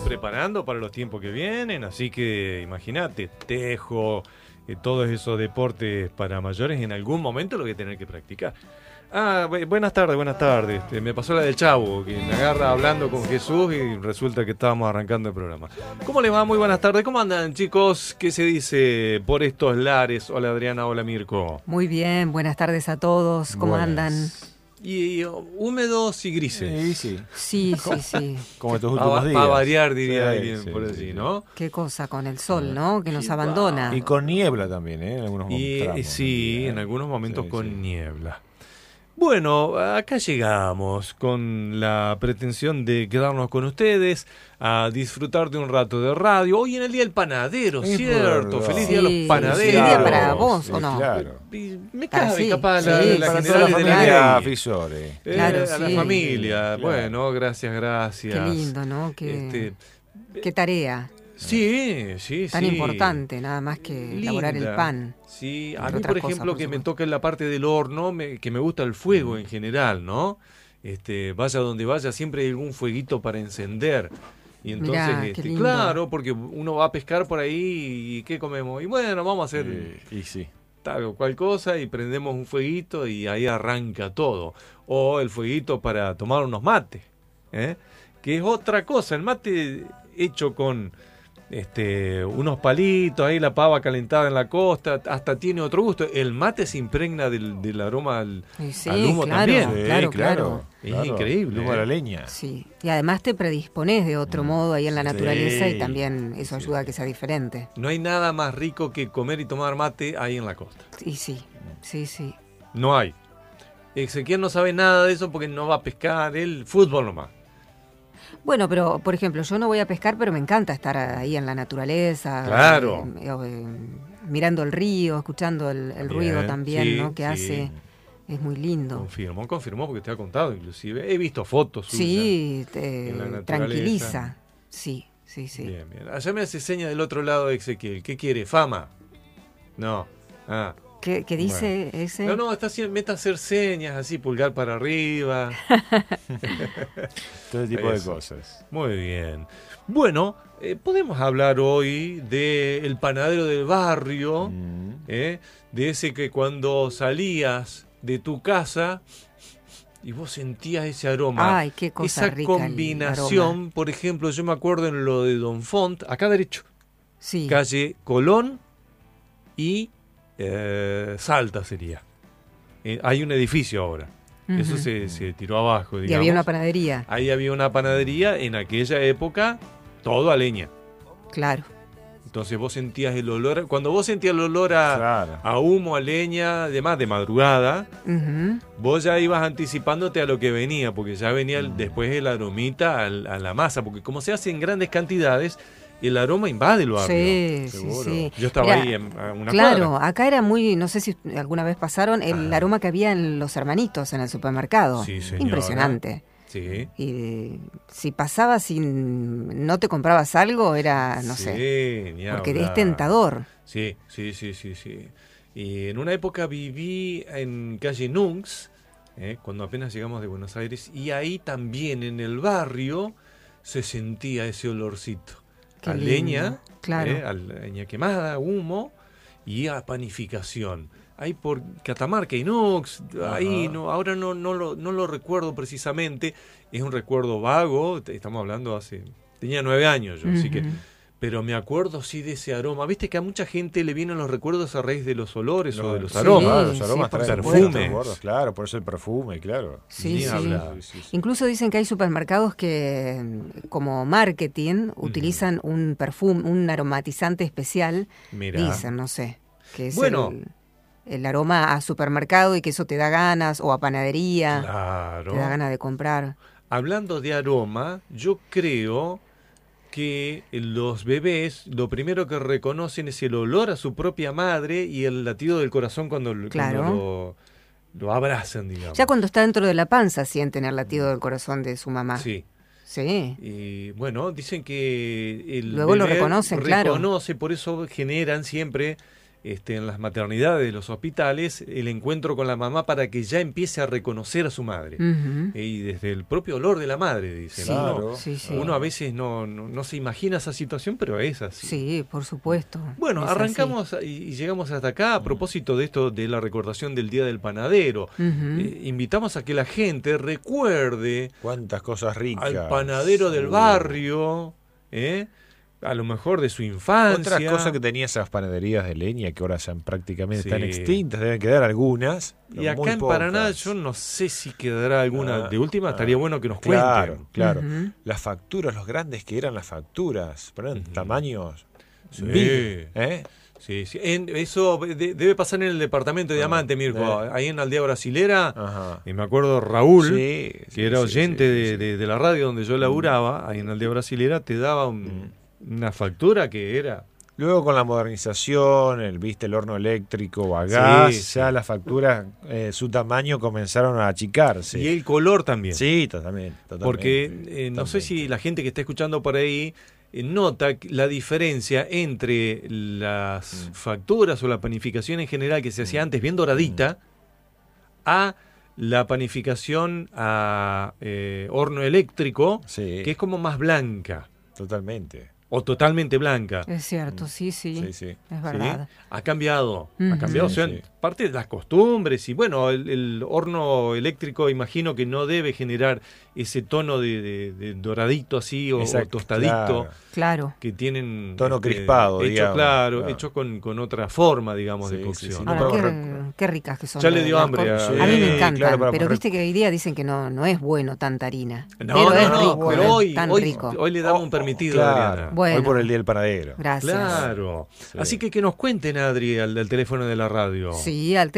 preparando para los tiempos que vienen, así que imagínate, tejo, todos esos deportes para mayores, en algún momento lo voy a tener que practicar. Buenas tardes. Me pasó la del Chavo, que me agarra hablando con Jesús y resulta que estábamos arrancando el programa. ¿Cómo les va? Muy buenas tardes. ¿Cómo andan, chicos? ¿Qué se dice por estos lares? Hola, Adriana. Hola, Mirko. Muy bien, buenas tardes a todos. ¿Cómo andan? Y húmedos y grises. Sí. Como estos últimos días. Para variar, diría alguien por allí, ¿no? Qué cosa con el sol, ¿no? Que nos abandona. Y con niebla también, en algunos momentos. Sí, en algunos momentos con niebla. Bueno, acá llegamos con la pretensión de quedarnos con ustedes a disfrutar de un rato de radio. Hoy en el Día del Panadero, ¿cierto? Feliz Día a los panaderos. Feliz día para vos, ¿o no? Claro. Me cabe capaz sí, la para general toda la de familia. la Fisore. Claro, a la sí. familia. Claro. Bueno, gracias. Qué lindo, ¿no? Qué tarea Sí. tan importante, nada más que elaborar el pan. Sí, a Entre mí, otras por ejemplo, cosas, que por me supuesto. toca en la parte del horno, que me gusta el fuego en general, ¿no? Vaya donde vaya, siempre hay algún fueguito para encender. Y entonces, Mirá, qué lindo. claro, porque uno va a pescar por ahí y ¿qué comemos? Y bueno, vamos a hacer Y sí. tal o cual cosa y prendemos un fueguito y ahí arranca todo. O el fueguito para tomar unos mates, que es otra cosa. El mate hecho con unos palitos, ahí la pava calentada en la costa, hasta tiene otro gusto. El mate se impregna del aroma al humo también. Claro. Es increíble. El humo de la leña. Sí, y además te predisponés de otro modo ahí en la naturaleza Sí. y también eso ayuda a que sea diferente. No hay nada más rico que comer y tomar mate ahí en la costa. Y sí. No hay. Ezequiel no sabe nada de eso porque no va a pescar, él fútbol nomás. Bueno, pero por ejemplo, yo no voy a pescar, pero me encanta estar ahí en la naturaleza. Claro. Mirando el río, escuchando el ruido también, sí, ¿no? Que hace. Es muy lindo. Confirmó porque te ha contado inclusive. He visto fotos suyas. Sí, en la naturaleza. tranquiliza. Sí. Bien. Allá me hace seña del otro lado de Ezequiel. ¿Qué quiere? ¿Fama? No. ¿Qué dice ese? No, meta a hacer señas así, pulgar para arriba. Todo tipo Eso. de cosas. Muy bien. Bueno, podemos hablar hoy del panadero del barrio, de ese que cuando salías de tu casa y vos sentías ese aroma. Ay, qué cosa esa rica el combinación, aroma. por ejemplo, yo me acuerdo en lo de Don Font, acá derecho, Sí. calle Colón y Salta sería. Hay un edificio ahora. Ujú. Eso se tiró abajo, digamos. Y había una panadería. Ahí había una panadería, en aquella época, todo a leña. Claro. Entonces vos sentías el olor, cuando vos sentías el olor Claro. a humo, a leña, además de madrugada, Ujú. vos ya ibas anticipándote a lo que venía, porque ya venía después el aromita a la masa, porque como se hace en grandes cantidades, el aroma invade el barrio. Sí. Yo estaba Era- ahí en una Claro, cuadra. acá era muy, no sé si alguna vez pasaron, el aroma que había en los hermanitos en el supermercado. Sí, señora. Impresionante. Sí. Y si pasabas y no te comprabas algo, era, no sé, ni porque hablar. es tentador. Sí. Y en una época viví en calle Nunx, cuando apenas llegamos de Buenos Aires, y ahí también en el barrio se sentía ese olorcito. Qué A lindo, leña, claro. a leña quemada, humo y a panificación. Ahí por Catamarca y Nux, ahí ahora no lo recuerdo precisamente, es un recuerdo vago, estamos hablando tenía 9 años yo, así que, pero me acuerdo sí de ese aroma. Viste que a mucha gente le vienen los recuerdos a raíz de los olores o de los aromas. Los aromas por traen supuesto. muchos recuerdos, claro, por eso el perfume, claro. Sí, Ni sí. hablar. Incluso dicen que hay supermercados que como marketing utilizan un perfume, un aromatizante especial. Mirá. Dicen, no sé, que es Bueno. el aroma a supermercado y que eso te da ganas, o a panadería, Claro. te da ganas de comprar. Hablando de aroma, yo creo que los bebés lo primero que reconocen es el olor a su propia madre y el latido del corazón cuando lo abrazan, digamos. Ya cuando está dentro de la panza sienten el latido del corazón de su mamá. Sí. Sí. Y bueno, dicen que el Luego lo bebé reconocen, claro. reconoce, por eso generan siempre en las maternidades de los hospitales, el encuentro con la mamá para que ya empiece a reconocer a su madre. Y desde el propio olor de la madre, dicen. Sí, Claro. sí. Uno a veces no se imagina esa situación, pero es así. Sí, por supuesto. Bueno, es arrancamos y llegamos hasta acá a propósito de esto de la recordación del Día del Panadero. Invitamos a que la gente recuerde Cuántas cosas ricas. al panadero del barrio, a lo mejor de su infancia. Otra cosa que tenía esas panaderías de leña que ahora ya prácticamente Sí. están extintas, deben quedar algunas. Y acá en Paraná yo no sé si quedará alguna. De última estaría bueno que nos Claro, cuenten. claro. Ujú. Las facturas, los grandes que eran las facturas, pero eran tamaños. Sí. big, ¿eh? Sí. Eso debe pasar en el departamento de Diamante, Mirko. Ahí en Aldea Brasilera. Ajá. Y me acuerdo Raúl, Sí, que era sí, oyente sí, sí. de la radio donde yo laburaba, ahí en Aldea Brasilera, te daba una factura que era... Luego con la modernización, el horno eléctrico a gas, Sí, ya sí. las facturas, su tamaño comenzaron a achicarse. Y el color también. Sí, totalmente. Porque no sé si la gente que está escuchando por ahí nota la diferencia entre las facturas o la panificación en general que se hacía antes bien doradita a la panificación a horno eléctrico, Sí, que es como más blanca totalmente. o totalmente blanca. Es cierto, sí. Sí. Es ¿Sí? verdad. Ha cambiado, Ujú. ha cambiado, o sea, Sí. parte de las costumbres y bueno, el horno eléctrico imagino que no debe generar ese tono de doradito así o Exacto, tostadito Claro. que tienen Tono crispado, hecho, digamos. claro, Claro. hecho con otra forma, digamos, de Sí, cocción. sí, sí. Ahora, No, qué, pero- qué ricas que son. Ya le dio las hambre cosas. a- A mí me Sí, encantan, claro, pero viste que hoy día dicen que no es bueno tanta harina. No, pero no, es no, rico, pero es tan rico. hoy le damos un permitido, Claro. Adriana. Bueno. Hoy por el Día del Panadero. Gracias. Claro. Sí. Así que nos cuenten, Adri, al teléfono de la radio. Sí, al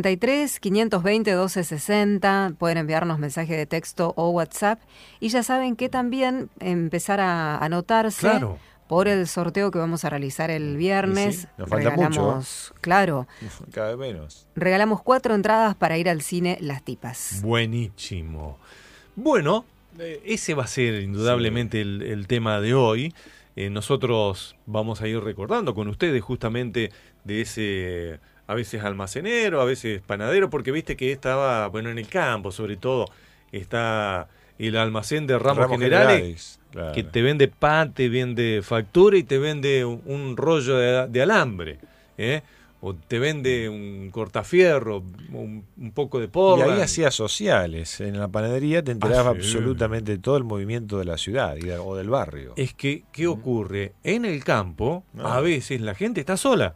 343-520-1260 pueden enviarnos mensaje de texto o WhatsApp y ya saben que también empezar a anotarse Claro. por el sorteo que vamos a realizar el viernes. Sí, nos falta regalamos, claro, Cada vez menos. regalamos 4 entradas para ir al cine Las Tipas. Buenísimo. Bueno, ese va a ser indudablemente el tema de hoy. Nosotros vamos a ir recordando con ustedes justamente de ese, a veces almacenero, a veces panadero, porque viste que estaba, bueno, en el campo sobre todo, está el almacén de ramos generales, claro. que te vende pan, te vende factura y te vende un rollo de alambre, o te vende un cortafierro, un poco de Y porra. ahí hacías sociales. En la panadería te enterabas sí. absolutamente todo el movimiento de la ciudad o del barrio. Es que, ¿qué ocurre? En el campo, No. a veces la gente está sola.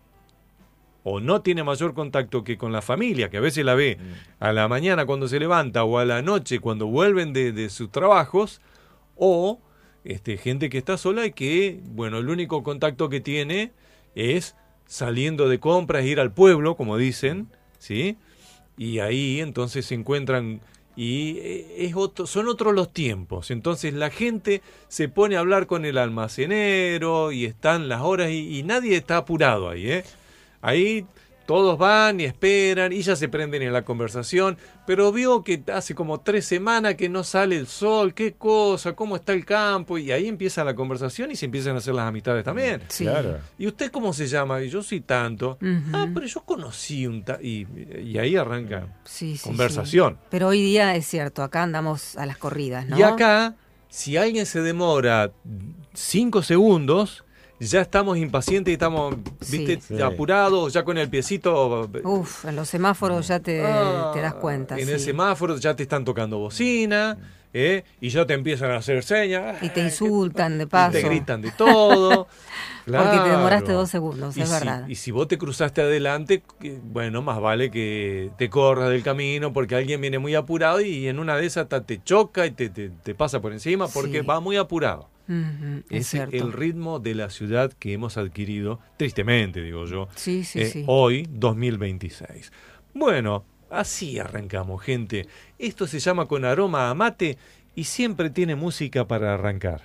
O no tiene mayor contacto que con la familia, que a veces la ve a la mañana cuando se levanta o a la noche cuando vuelven de sus trabajos, o gente que está sola y que, bueno, el único contacto que tiene es saliendo de compras, ir al pueblo, como dicen, ¿sí? Y ahí entonces se encuentran y son otros los tiempos. Entonces la gente se pone a hablar con el almacenero y están las horas y nadie está apurado ahí, ¿eh? Ahí todos van y esperan y ya se prenden en la conversación, pero vio que hace como 3 semanas que no sale el sol, qué cosa, cómo está el campo, y ahí empieza la conversación y se empiezan a hacer las amistades también. Sí. Claro. ¿Y usted cómo se llama? Y yo soy tanto. Ujú. Ah, pero yo conocí y ahí arranca Sí, sí, conversación. sí. Pero hoy día es cierto, acá andamos a las corridas, ¿no? Y acá, si alguien se demora 5 segundos, ya estamos impacientes y estamos, ¿viste? Sí. Apurados, ya con el piecito. Uf, en los semáforos ya te das cuenta. En sí. el semáforo ya te están tocando bocina, y ya te empiezan a hacer señas. Y te insultan de Y paso. te gritan de todo. Porque te demoraste Claro. 2 segundos, Y es si, verdad. y si vos te cruzaste adelante, bueno, más vale que te corras del camino porque alguien viene muy apurado y en una de esas te choca y te pasa por encima porque Sí. va muy apurado. Ujú, es Es cierto. el ritmo de la ciudad que hemos adquirido, tristemente digo yo, Sí, sí, sí. hoy 2026. Bueno, así arrancamos, gente. Esto se llama Con Aroma a Mate y siempre tiene música para arrancar.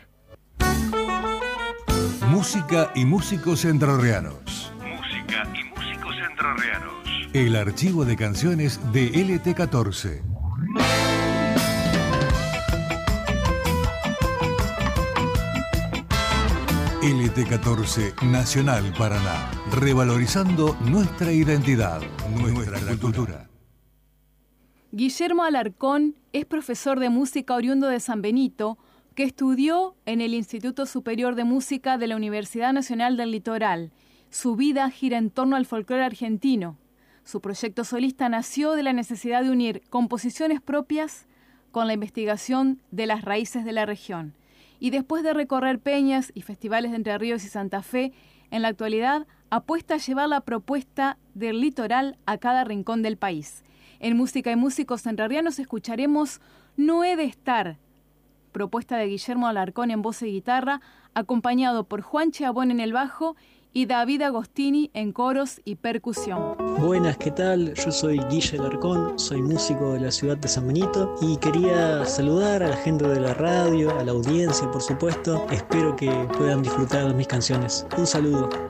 Música y músicos entrerrianos. Música y músicos entrerrianos. El archivo de canciones de LT14. LT14 Nacional Paraná, revalorizando nuestra identidad, nuestra cultura. Guillermo Alarcón es profesor de música oriundo de San Benito, que estudió en el Instituto Superior de Música de la Universidad Nacional del Litoral. Su vida gira en torno al folclore argentino. Su proyecto solista nació de la necesidad de unir composiciones propias con la investigación de las raíces de la región. Y después de recorrer peñas y festivales de Entre Ríos y Santa Fe, en la actualidad apuesta a llevar la propuesta del litoral a cada rincón del país. En Música y Músicos Entrerrianos escucharemos No he de estar, propuesta de Guillermo Alarcón en voz y guitarra, acompañado por Juan Chiabón en el bajo y David Agostini en coros y percusión. Buenas, ¿qué tal? Yo soy Guille Alarcón, soy músico de la ciudad de San Benito y quería saludar a la gente de la radio, a la audiencia, por supuesto. Espero que puedan disfrutar de mis canciones. Un saludo.